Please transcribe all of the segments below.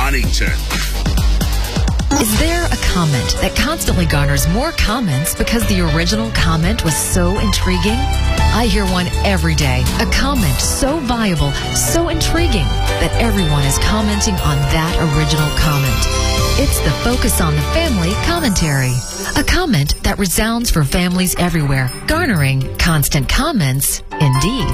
Huntington. Is there a comment that constantly garners more comments because the original comment was so intriguing? I hear one every day. A comment so viable, so intriguing, that everyone is commenting on that original comment. It's the Focus on the Family commentary. A comment that resounds for families everywhere, garnering constant comments indeed.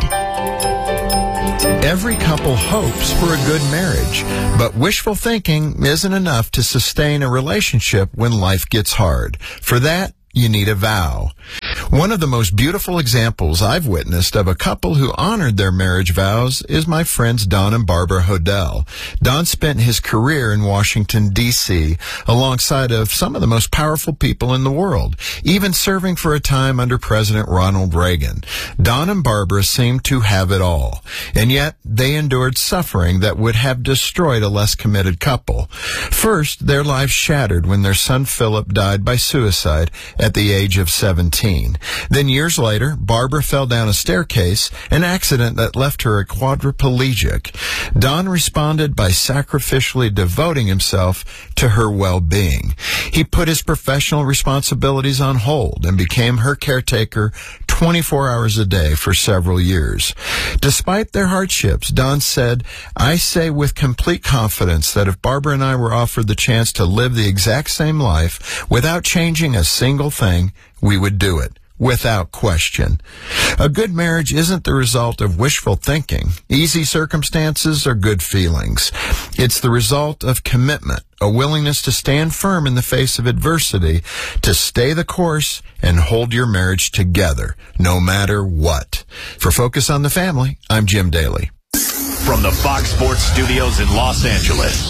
Every couple hopes for a good marriage, but wishful thinking isn't enough to sustain a relationship when life gets hard. For that, you need a vow. One of the most beautiful examples I've witnessed of a couple who honored their marriage vows is my friends Don and Barbara Hodel. Don spent his career in Washington, D.C., alongside of some of the most powerful people in the world, even serving for a time under President Ronald Reagan. Don and Barbara seemed to have it all, and yet they endured suffering that would have destroyed a less committed couple. First, their lives shattered when their son Philip died by suicide at the age of 17. Then years later, Barbara fell down a staircase, an accident that left her a quadriplegic. Don responded by sacrificially devoting himself to her well-being. He put his professional responsibilities on hold and became her caretaker 24 hours a day for several years. Despite their hardships, Don said, "I say with complete confidence that if Barbara and I were offered the chance to live the exact same life without changing a single thing, we would do it, without question." A good marriage isn't the result of wishful thinking, easy circumstances, or good feelings. It's the result of commitment, a willingness to stand firm in the face of adversity, to stay the course and hold your marriage together, no matter what. For Focus on the Family, I'm Jim Daly. From the Fox Sports Studios in Los Angeles,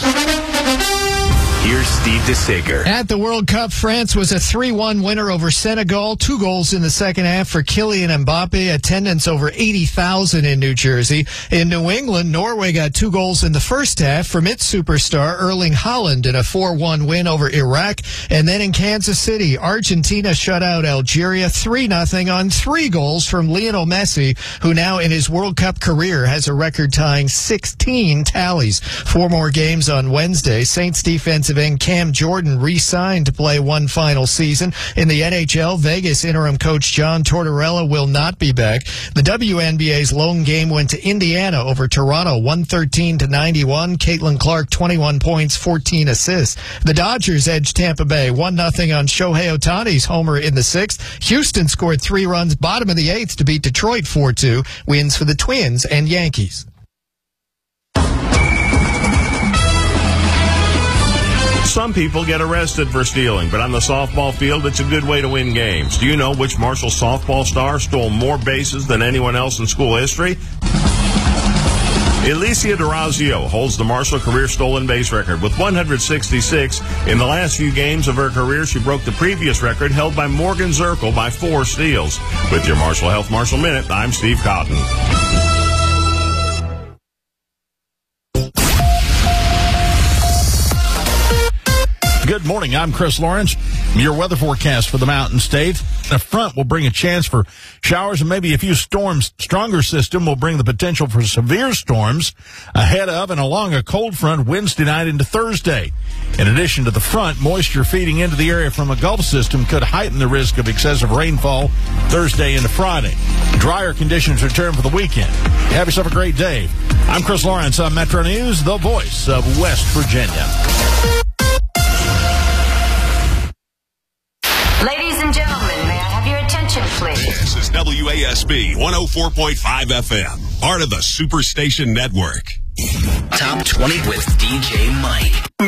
here's Steve DeSager. At the World Cup, France was a 3-1 winner over Senegal. 2 goals in the second half for Kylian Mbappe. Attendance over 80,000 in New Jersey. In New England, Norway got 2 goals in the first half from its superstar Erling Haaland in a 4-1 win over Iraq. And then in Kansas City, Argentina shut out Algeria 3-0 on 3 goals from Lionel Messi, who now in his World Cup career has a record-tying 16 tallies. 4 more games on Wednesday. Saints defensive end Cam Jordan re-signed to play one final season. In the NHL, Vegas interim coach John Tortorella will not be back. The WNBA's lone game went to Indiana over Toronto, 113-91. Caitlin Clark, 21 points, 14 assists. The Dodgers edged Tampa Bay 1-0 on Shohei Ohtani's homer in the 6th. Houston scored 3 runs bottom of the 8th to beat Detroit 4-2. Wins for the Twins and Yankees. Some people get arrested for stealing, but on the softball field, it's a good way to win games. Do you know which Marshall softball star stole more bases than anyone else in school history? Alicia DeRazio holds the Marshall career stolen base record with 166. In the last few games of her career, she broke the previous record held by Morgan Zirkle by 4 steals. With your Marshall Health Marshall Minute, I'm Steve Cotton. Good morning. I'm Chris Lawrence. Your weather forecast for the Mountain State. A front will bring a chance for showers and maybe a few storms. Stronger system will bring the potential for severe storms ahead of and along a cold front Wednesday night into Thursday. In addition to the front, moisture feeding into the area from a Gulf system could heighten the risk of excessive rainfall Thursday into Friday. Drier conditions return for the weekend. Have yourself a great day. I'm Chris Lawrence on Metro News, the voice of West Virginia. Ladies and gentlemen, may I have your attention, please? This is WASB 104.5 FM, part of the Superstation Network. Top 20 with DJ Mike.